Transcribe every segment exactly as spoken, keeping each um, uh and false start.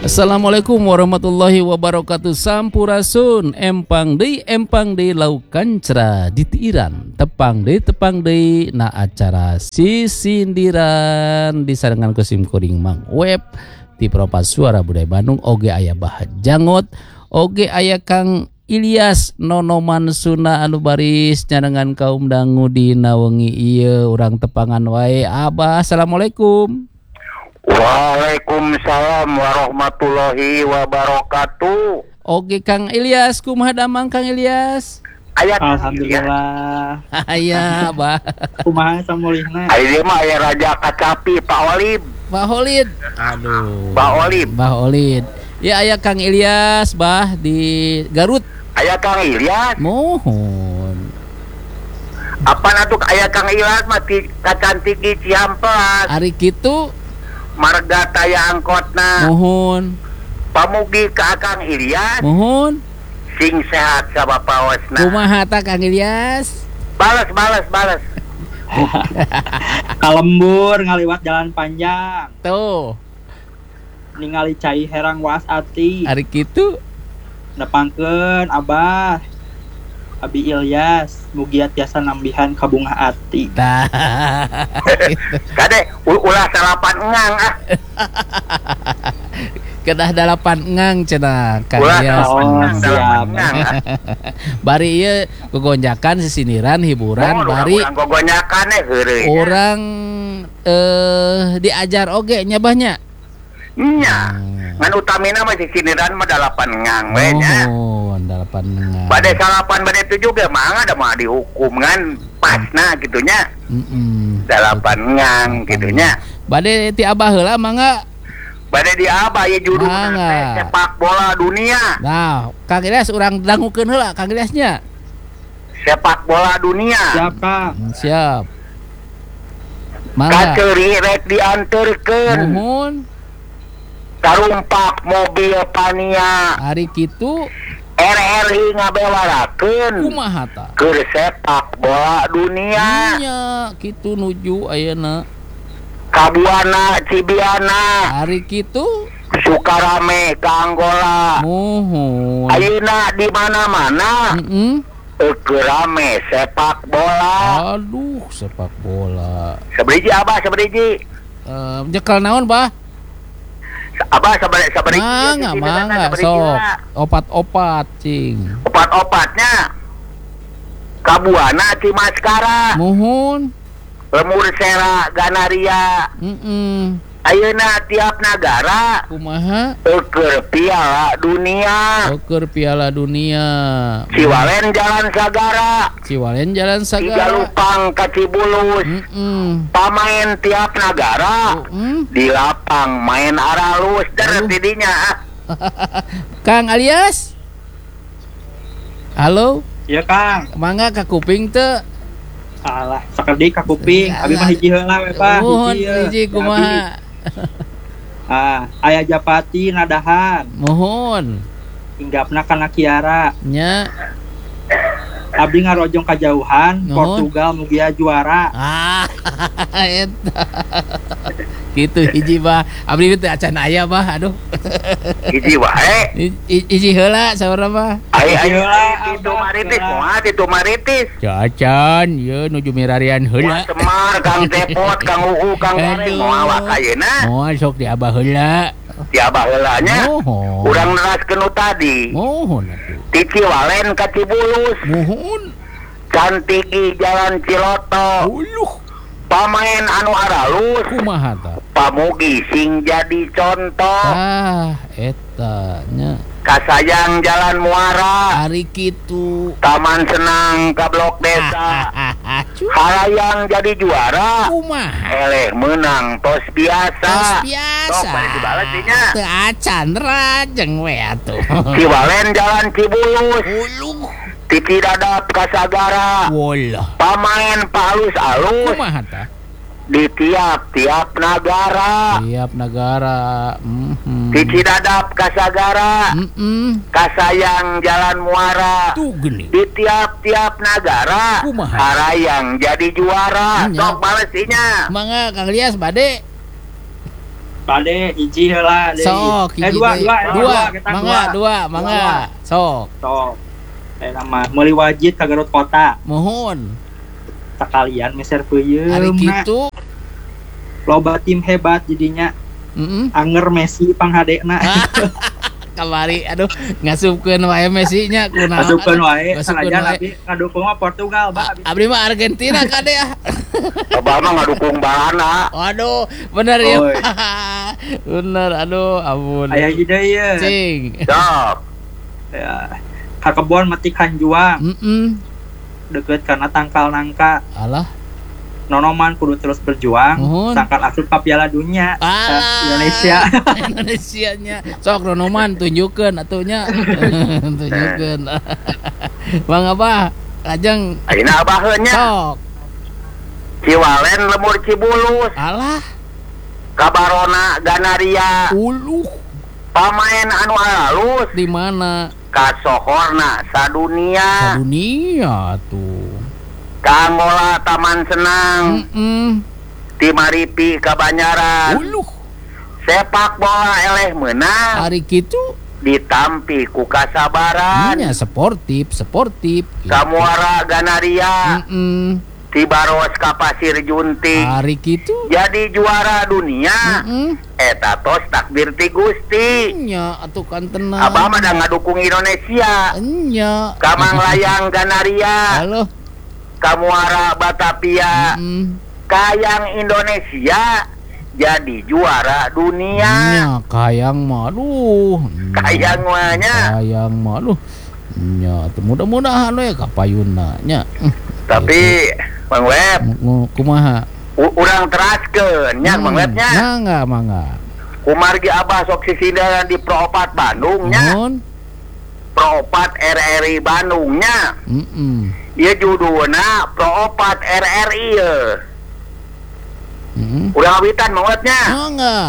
Assalamualaikum warahmatullahi wabarakatuh. Sampurasun empang deui empang deui laukan cerah di tiiran tepang deui tepang deui na acara sisindiran disarengan ku sim kuring Mang Web di Propas Suara Budaya Bandung oge aya Bah Jangot oge aya Kang Ilyas nonoman Suna anu baris nyarengan kaum dangu dina wengi ieu urang tepangan wae. Abah, assalamualaikum. Waalaikumsalam warahmatullahi wabarakatuh. Oke Kang Ilyas, kumaha damang Kang Ilyas? Ayat Alhamdulillah. Aya, Bah. Kumaha samulihna? Aya mah aya Raja Kacapi Pak Olib. Pak Holid. Aduh. Pak Olib. Pak Holid. Ya aya Kang Ilyas, Bah di Garut. Aya Kang Ilyas. Mohon. Apa natuk aya Kang Ilyas mah ti kacantik di Ciamplas. Ari kitu Marga taya angkotna. mohon. Pamugi ka Kang Ilyas. Mohon. Sing sehat sa bapaosna. Kumaha ta Kang Ilyas? Balas balas balas. Kalembur ngaliwat jalan panjang. Tuh. Ningali cai herang was ati. Ari kitu Nepangkeun Abah. Abi Ilyas mugia tiasa nambihan kabunga ati. tah. Kade u- ulah salapan engang ah. Kedah dalapan ngang cenah Kang Ulah Ilyas. salapan Oh, engang siap. dalapan engang ah. Bari ieu kegonjakan sisiniran hiburan Mohon bari urang gogonyakan eh heureuy. orang eh diajar oge nyabahnya. Nya. Ngan utamina mah sisiniran mah dalapan engang we nya. Oh, dalapan ngang. Bade salapan bade itu juga mah ada mah dihukum kan pasna gitunya. Heeh. Dalapan ngang gitunya. Bade ti abah heula mangga. Bade di apa ya judul Mangga. sepak bola dunia. Nah, Kang Ilyas urang dangukeun heula Kang Ilyasnya. Sepak bola dunia. Siap Kang. Hmm, Siap. Mangga. Kaceuri rek dianterkeun. Mohon. Tarumpak mobil Pania. Ari kitu R R I ngabewarakeun. kumaha ta? Keur sepak bola dunia. Nya kitu nuju ayeuna. Kabuana Cibiana. Ari kitu Sukarame ka Anggola. mohon. Ayeuna di mana-mana Heeh. keur rame sepak bola. Aduh, sepak bola. Sabriji abah sabriji. Eh, nyekel naon, Bah? Abah sabriji sabriji. Mangga, mangga, sok. Opat-opat, cing. Opat-opatnya Kabuana Cimaskara. Mohon. Lemur Sera Ganaria. Heeh. Ayeuna tiap negara Kumaha? keur piala dunia. Oker Piala Dunia. Ciwalen Jalan Sagara. Ciwalen Jalan Tiga Sagara. Lupang ka Cibulus. Heeh. Pamain tiap negara Heeh. di lapang main aralus dan Aduh. tidinya. Kang Ilyas. Halo, Iya Kang. mangga ka kuping teu? Alah, sakedik ka kuping. Abi mah hiji heula we Pak. Mohon Hiji, ye. hiji Abi. kumaha? Ah, aya Japati nadahan. Mohon. Hinggapna kana Kiara. Nya. Abdi ngarojong kajauhan. Nuhun. Portugal mugia juara. Ah, eta. Gitu hiji Bah. Abdi teh acan aya Bah, aduh. Hiji wae. I- i- Hiji heula saurna Bah. Ai ai Heula, itu Abah, maritis, heula. moal itu maritis. Acan, ye nuju mirarian Wah, heula. Semar, Kang Tepot, Kang Uu, Kang Goreng, Aduh. moal awak ayeuna. Moal sok di abah heula. Di abah heulanya. Mohon. Urang neraskeun nu tadi. Mohon atuh. Ti Ciwalen ka Cibulus. Mohon. Cantiki Jalan Ciloto. Uluh, Pamain anu aralus. kumaha ta? Pamugi sing jadi contoh. Ah, eta nya. Kasayang Jalan Muara. Ari kitu. Taman Senang ka Blok Desa. Harayang jadi juara. Kumaha? Eleh menang tos biasa. Tos Sok, biasa. balik dibalas dinya. Teu acan rajeng we atuh. Ciwalen Jalan Cibulus. Uluh, Ti Cidadap ka Sagara. wallah. Pamain palus-alus Kumaha ta? di tiap-tiap negara. Tiap negara. Mhm. Ti Cidadap ka Sagara. Mm-mm. Kasayang Jalan Muara. Tuh gini. Di tiap-tiap negara Kumaha? harayang jadi juara. Nya. Sok balesinya. Mangga Kang Ilyas bade. Kade hiji heula deui. Sok Eh hiji dua deui. dua eh, dua kita mangga dua mangga sok Sok. Eh nama meuli wajib ka Garut kota. mohon Sakalian meser peuyeum. hari kitu Loba tim hebat jadinya. heeh Anger Messi panghadena. kamari aduh ngasupkeun wae Messi nya kunaon Ngadukkeun wae ngasupkeun sanajan wae. abi ngadukung mah Portugal, Ba. Abdi mah Argentina kade ah. Abah mah ngadukung bahana. Waduh, bener ya. Oi. Bener, aduh, ampun. Aya hiji deui ye. Cing. Sok. Ya. Ka kebon metik hanjuang Mm-mm. deket karena tangkal nangka. Alah. Nonoman kudu terus berjuang Mohon. sangkan asup ka Piala Dunia ka Ah, Indonesia. Indonesianya. Sok Ronoman tunjukkeun atunya. Tunjukkeun. Bang apa? Lajeng Ayeuna abaheun nya. sok. Ciwalen lemur Cibulus. Alah, Kabarona Ganaria. uluh Pamain anu halus. di mana? Kasohorna sadunia. Dunia tuh. Kangola Taman Senang. Mm-mm. Ti Maripi Kabanyaran. Uluh, Sepak bola eleh menang. hari kitu Ditampi ku kasabaran. nya sportif, sportif. Kamuara Ganaria. Mm-mm. Ti Baros ka Pasir Junting. Hari kitu. Jadi juara dunia. Heeh. Eta tos takdir ti Gusti. Nya atuh kan tenang. Abah mah da ngadukung Indonesia. Nya. Kamang Layang Ganaria. Halo. Kamuara Batavia. Mm. Kayang Indonesia jadi juara dunia. Nya kayang mah aduh. Kayang mah nya. Kayang mah aduh. Nya teu mudah-mudahan we kapayunna nya. Tapi Bang Web, Ng- kumaha? u- urang teraskeun nya Bang Web nya. Mangga, mangga. Kumargi Abah sok sisindaran di Pro opat Bandung nya. Nun. Pro opat R R I Bandung nya. Heeh. Ieu judulna Pro opat R R I ye. Heeh. Urang awitan Bang Web nya. Mangga.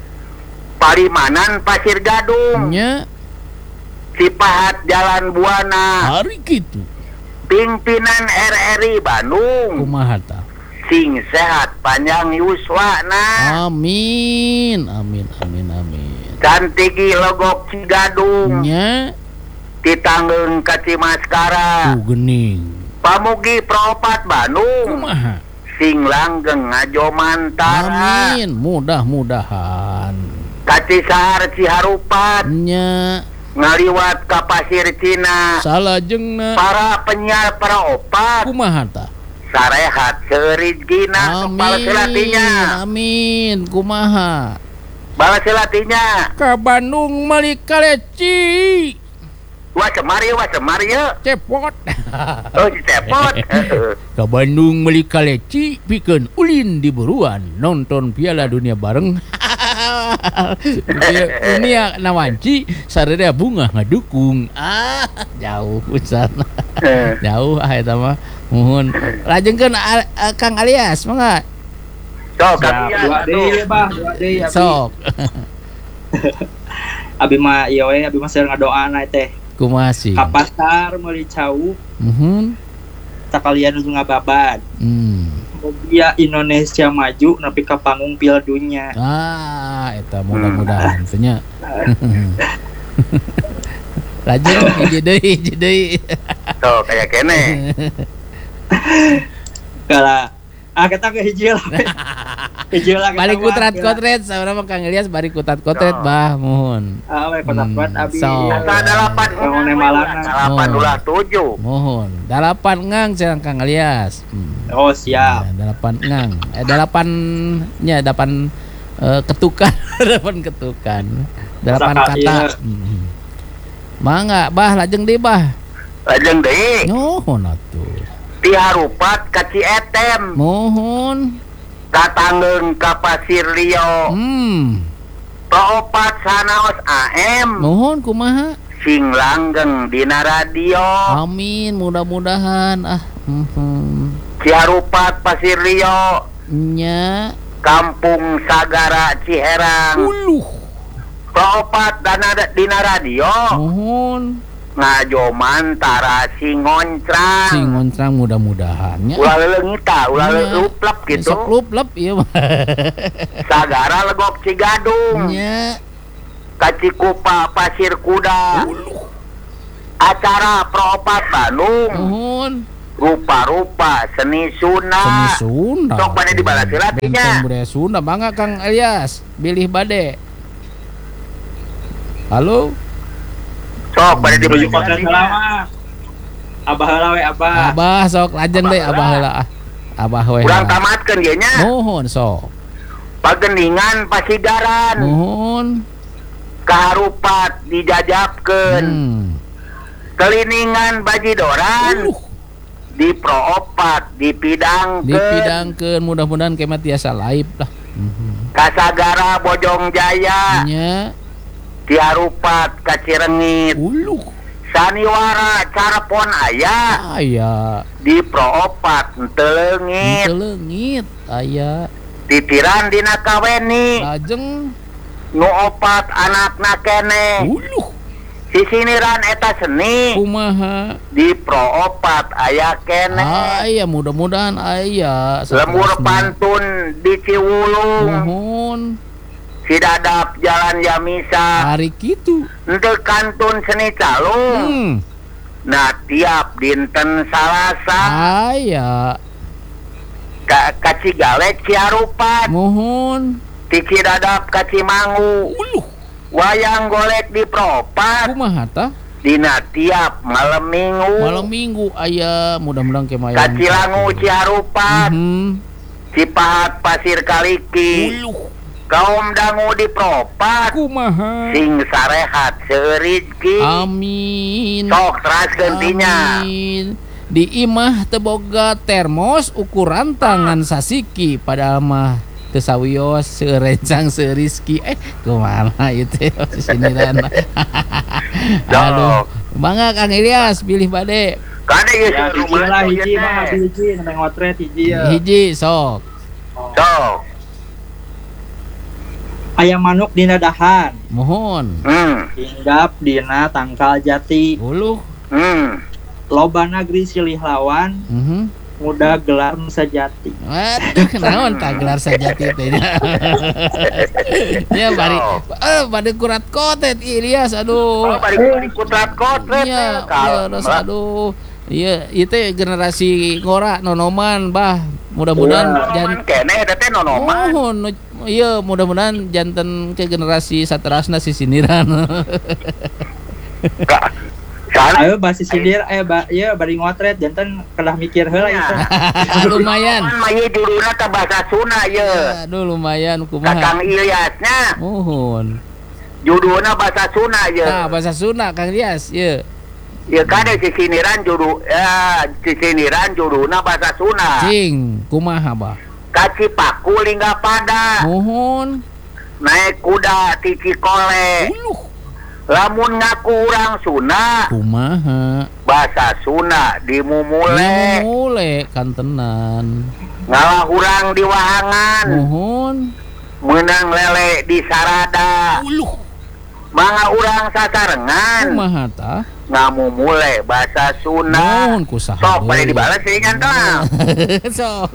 Palimanan Pasir Gadung. Nya Cipahat Jalan Buana. hari kitu. Pimpinan R R I Bandung. Kumaha tah? Sing sehat panjang yuswana. Amin. Amin, amin, amin. Cantigi logok Cigadung. Nya Ditanggeung ka Cimaskara. tuh gening. Pamugi Pro opat Bandung. Kumaha? Sing langgeng ngajo mantara. Amin, mudah-mudahan. Kacisahar Ciharupat. Nya Ngaliwat ka Pasir Cina. salajengna Para penyiar Pro opat. kumaha tah? Sarehat seureujgina kepala Amin. selatinya. Amin, kumaha? Bala selatinya. Ka Bandung meuli kaleci. Wah semari wah semari ya. Cepot. Oh si cepot. Heeh. Ka Bandung meuli kaleci pikeun ulin di buruan nonton Piala Dunia bareng. Dunia nawanci sararea bunga ngadukung. Ah, jauh pisan. Jauh ah eta mah. Muhun. Lajengkeun a- a- Kang Alias mangga. Sok Ya, kami ya. dua deui Bah, dua deui abi. Sok. Abi mah ieu we, abi mah seueur ngadoana teh. Kumaha sih? Ka pasar meuli cau, Muhun. sakalian nu ngababat. Hmm. Mogia Indonesia maju nepi ka panggung Piala Dunia. Ah, eta mudah-mudahan teh nya. Lajeng hiji deui, hiji deui. Sok kayak kene. Kala ah kita ke hiji lah. Hiji lah. Bari kutrat kotret saurang mah Kang Ilyas bari kutrat kotret Oh. bah muhun. Ah we kota kuat abi. So. Asa delapan Bangun Malangan. delapan ulah tujuh. Mohon. Dalapan ngang sareng Kang Ilyas. Hmm. Oh siap. Ya, dalapan ngang. Eh dalapan nya delapan eh, ketukan, delapan ketukan. Delapan Masa kata. iya. Hmm. Mangga bah lajeng deui bah. Lajeng deui. Nuhun atuh. Ti Harupat ka Cietem. Mohon. Katanggeung ka Pasir Rio. Hmm. Pro opat sanaos A M. Mohon kumaha? Sing langgeng dina radio. Amin, mudah-mudahan ah. Mhm. Ciharupat Pasir Rio. Nya Kampung Sagara Ciherang. uluh. Pro opat dana dina radio. Mohon. ngajoman tara si ngoncrang. Si ngoncrang mudah-mudahannya. Ulah leungita, ulah Nya. luplep gitu. Sok luplep ieu mah. Sagara legok Cigadung. Nya. Kacikupa Pasir Kuda. Acara Proopat Bandung. Nuhun. Rupa-rupa seni Sunda. Seni Sunda. Sok bade dibalas latinya. Benteng budaya Sunda, bangga Kang Elias. Bilih bade. Halo. Sok bade Menuju dibalas konten latinya. selama. Abah heula we abah. Abah sok lajeng deui abah heula. Abah we. Urang tamatkeun ge nya. Nuhun sok. Pagendingan Pasigaran. Nuhun. Kaharupat dijajabkeun. Hmm. Keliningan Bajidoran. Uh, Di Proopat dipidangkeun. dipidangkeun mudah-mudahan kemat tiasa laib lah. Mhm. Kasagara Bojong Jaya. Nya. Tiarupat Kacirengit. Uluh. Saniwara Carpon aya. Aya. Di Proopat teu leungit. Teu leungit aya. Titiran dina kaweni. Lajeng Nu opat anakna kene. uluh. Sisiniran eta seni. Kumaha? Di Proopat aya kene. Aya mudah-mudahan aya. Lembur pantun di Ciwulung. Nuhun. Sidadap Jalan Yamisa. Hari kitu. Henteu kantun seni calung. Hmm. Nah tiap dinten Salasa Aya. ka Kacigalek Ciarupat. Mohon. Ti Cidadap ka Cimangu. Uluh. Wayang golek di Proopat. Kumaha tah? Dina tiap malam minggu. Malam minggu aya mudah-mudahan kemayang. Kacilangu Ciarupat. Mhm. Cipahat Pasir Kaliki. Uluh. Kaum dangu di Proopat. Kumaha? Sing sarehat seurizki. Amin. Sok teraskeun tinya. Amin. Di imah teboga termos ukuran tangan sasiki padahal mah teu sawios seurencang seurizki. Eh kumaha itu siniran. Aduh. Bangga Kang Ilyas pilih bade. Kade geus Ya hiji rumah lah tuh, hiji ya, mah teh. abi hiji nang ngotret hiji ya. Hiji sok. Sok. Aya manuk dina dahan. Mohon. Hmm. Hinggap dina tangkal jati. Uluh. Hmm. Loba negeri silih lawan. Mhm. Muda gelar sajati. Waduh, naon tak gelar sajati teh. Ya bari eh bade kurat kotet Ilyas aduh. Oh, bari bari kutrat kotret. Iya, Kalem, iya, Mbak. aduh. Iya, itu generasi ngora nonoman, bah. Mudah-mudahan jan Nonoman kene eta teh nonoman. mohon iya, mudah-mudahan janten ke generasi saterasna sisiniran. Ka- Sana Ayo basi sindir eh ba ieu bari ngotret janten kedah mikir heula Ya. itu. Lumayan. mah ieu judulna teh bahasa Sunda ieu. Aduh, lumayan kumaha. Kakang Ilyasnya Mohon. judulna bahasa Sunda ieu. Nah, bahasa Sunda Kang Ilyas, ieu. Ieu kade sisiniran judul ya sisiniran judulna bahasa Sunda. Cing, kumaha, bah? Kacipaku lingga pada. Mohon. Naik kuda ti Cikole. Uluh. Lamun ngaku urang Sunda, Kumaha? bahasa Sunda dimumule. Mule kantenan. Ngalah urang di Wahangan, Mohon. menang lele di Sarada. Uluh. Mangga urang sasarengan, Kumaha tah? ngamumule bahasa Sunda. Mohon kusaha. Sok pada dibalas sih nyantang. Sok.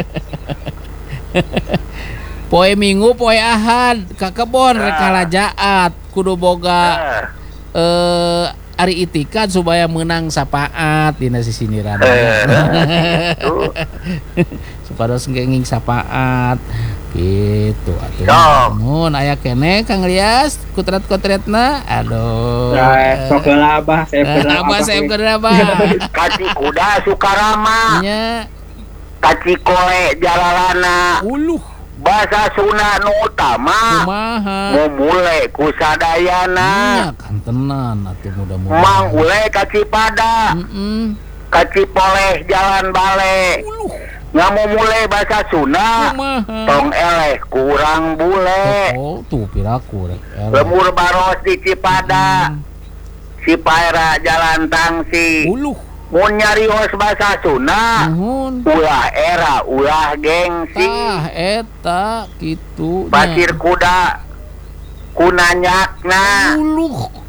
Poe Minggu, poe Ahad, ka kebon rek ngalajaat, kudu boga eh ari itikat supaya menang sapaat dina sisiniran. Tuh. Supados ngenging sapaat gitu atuh. Sok. Mun aya kene Kang Ilyas kutret-kutretna. Aduh. Nah, sok heula abah saya pernah Abah saya pernah Abah. Kaci kuda Sukarama, Nya kaci kole Jalalana. uluh Bahasa Sunda nu utama kumaha. memulai kusadayana. Iya kan tenan atuh mudah-mudahan. Mang ule kaci pada, Heeh. kaci poleh jalan bale. Uluh Ngamumule bahasa Sunda, kumaha. tong eleh kurang bule. Oh, tuh piraku rek. Lemur baros di Cipada, Cipaera jalan tangsi. Uluh. Mun nyarios bahasa Sunda, Nuhun. ulah era, ulah gengsi. Tah eta kitu. Pasir kuda, kunanyakna. Uluh.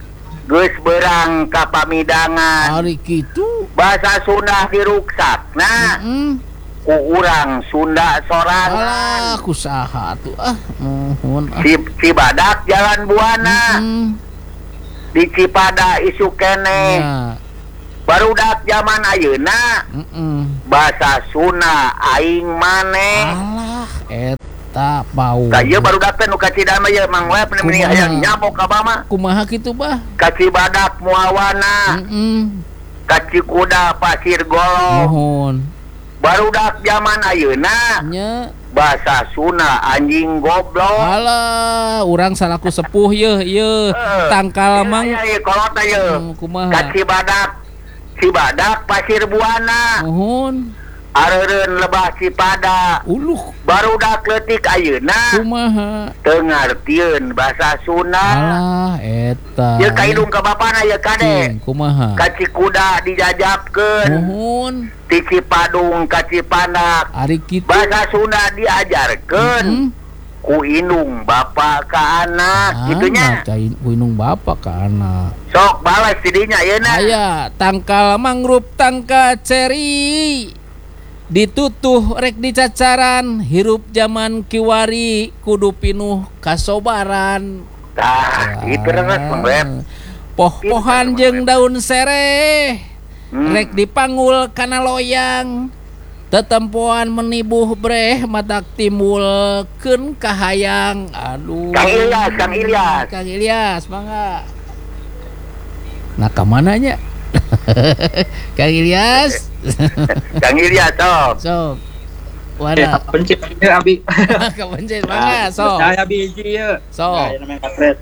geus beurang ka pamidangan. Ari kitu. Bahasa Sunda diruksak. Nah, Heeh. ku urang Sunda sorangan. Alah kusaha tuh ah. Mohon ah. Si Cibadak Jalan Buana. Heeh. Di Cipada isu kene. Ya. Barudak zaman ayeuna Heeh. bahasa Sunda aing maneh. Alah eta bau. Ka ieu barudak teh nu kacidaan mah ieu Mang Web meni Kumaha? hayang nyamuk ka mah. Kumaha kitu bah? Ka Cibadak Muawana, Heeh. ka Cikuda Pasir Golong. Mohon. Barudak zaman ayeuna Nya. bahasa Sunda anjing goblok. Alah, urang salaku sepuh yeuh yeuh. Eh, Tangkal mang. Iya, iya, kolot ayeuna. Hmm, kumaha? Ka Cibadak, Cibadak Pasir Buana. Mohon. Areureun lebah Cipada. Uluh. Barudak leutik ayeuna Kumaha? teu ngartieun bahasa Sunda. Alah eta. Ieu kaidung ka bapana ieu kade. Cing, kumaha? Ka Cikuda dijajabkeun. Mohon. Ti Cipadung ka Cipandak. Ari kitu. Bahasa Sunda diajarkeun Heeh. ku indung bapak ka anak gitunya. Anak cain kuinung bapak ka anak. Sok balas tidinya yeuna. Aya tangkal mangrup tangka ceri. Ditutuh rek dicacaran hirup zaman kiwari kudu pinuh kasobaran. Tah, itu renes Mang Web. Poh-pohan jeung daun sereh Hmm. rek dipanggul kana loyang. Tetempoan menibuh breh matak timbulkeun kahayang. Aduh. Kang Ilyas, Kang Ilyas. Kang Ilyas, mangga. Nah, ka mananya? Kang Ilyas. Kang Ilyas sok. Sok. Eh, Wadah. pencet ieu abi. Kepencet mangga, sok. Saya biji ieu. Sok. Nah, namanya katret.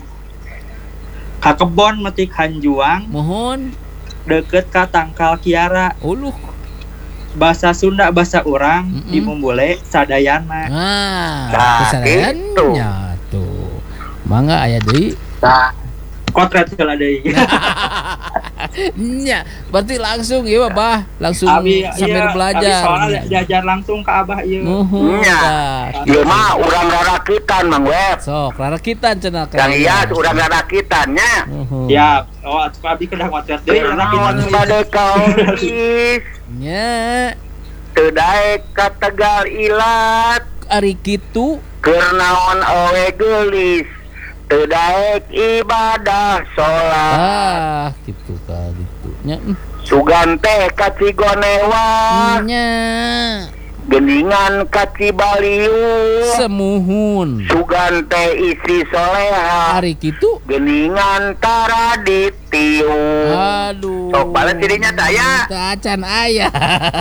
Ka kebon metik hanjuang Mohon. deket ka tangkal kiara. Uluh. Bahasa Sunda bahasa urang Mm-mm. di Mumbule sadayana. Nah, Nah, kesadarannya tuh. Mangga aya deui. Tah, Kotret heula deui. Nya, berarti langsung ieu mah, Bah. Langsung Abi sambil iya, belajar. Abi soalnya diajar langsung ke Abah ieu. Nuhun. Nya. Tah. ieu mah urang rarakitan Mang Web. Sok, rarakitan cenah Kang Ilyas urang rarakitannya. Nuhun. Ya, oh atuh Abi kedah ngotret deui Naon rakitan. bade kaulis. Nya, Teu daek ka Tegal Ilat. ari kitu. Keur naon awe geulis. Teu daek ibadah salat. Ah, gitu ka gitu. Nya. Sugan teh ka Cigonewa. Nya. Geningan ka Cibaliu. Semuhun. Sugan teh isi soleha. Ari kitu. Geningan Taraditiu. Aduh. Sok bales dirinya daya. Teu acan aya.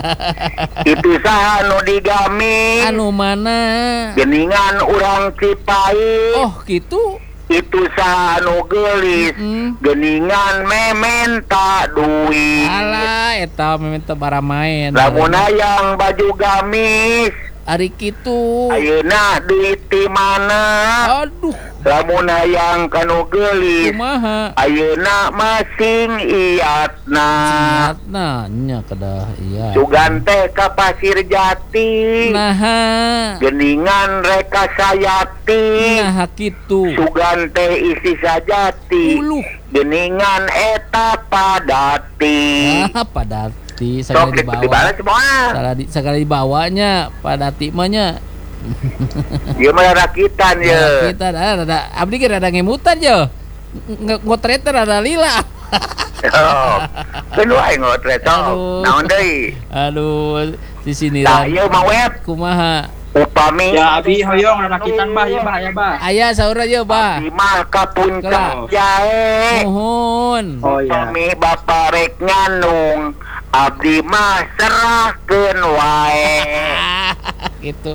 Itu saha nu digami. Anu mana? Geningan urang Cipai. Oh, gitu. Itu saha nu geulis. Mm. Geningan mementa duit. Alah, eta meminta bara main. Lamun hayang baju gamis. Ari kitu. Ayeuna duit ti mana? Aduh, Lamun hayang kanu geulis. kumaha? Ayeuna masing iatna. Siatna nya kedah iya. Sugan teh ka Pasir Jati. Naha. Geningan reka sayati. Nah kitu. Sugan teh isi sajati. Uluh. Geningan eta padati. Ah, padati Sok sagala gitu dibawa. dibalas semua. Sagala di sagala dibawanya padati mah nya. Ieu mah rakitan Ya, ye. kita ada ada abdi ge rada ngemutan yo. Ngotret rada lila. Oh. Keun wae ngotret sok. Aduh. Naon deui? Aduh, di sini Tah ieu mah web kumaha? upami Ya Abi hoyong rakitan Bah ya Bah ya Bah. Aya saur aja, Bah. Abdi mah ka puncak Kelah. jae. Mohon. Oh iya. Upami bapak rek nganung abdi mah serahkeun wae. Gitu.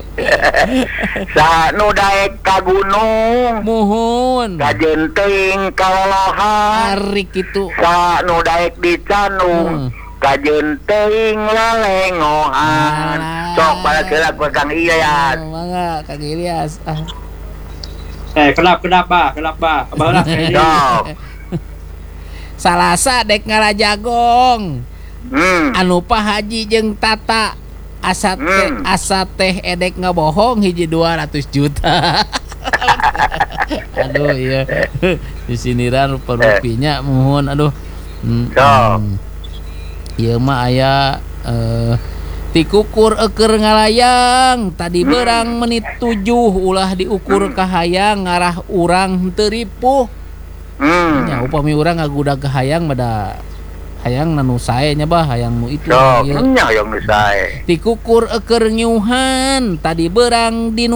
Saha nu daek ka gunung, Mohon. ka jenting kalolohan. Ari kitu. Saha nu daek di Hmm. Canung, ka jenting lelengohan. Ah. Sok balas heula ku Kang Ilyas. Oh, mangga Kang Ilyas. Ah. Eh kelap kelap Bah, kelap Bah. Abah lah kayak ini. Sok. Salasa dek ngarajagong. Hmm. Anu Pak Haji jeung Tata asa teh Hmm. asa teh edek ngabohong hiji dua ratus juta. Aduh iya. Disindiran rupa-rupinya mohon aduh. Hmm, So. hmm. Ieu mah aya eh tikukur eker ngalayang tadi Hmm. berang menit tujuh ulah diukur ka hayang ngarah urang teu ripuh. Hmm. Nya upami urang ngagudag ka hayang bada hayang nanu sae nya bah hayang nu itu. So, Ieu. nya yang nu sae. Tikukur eker nyuhan tadi berang di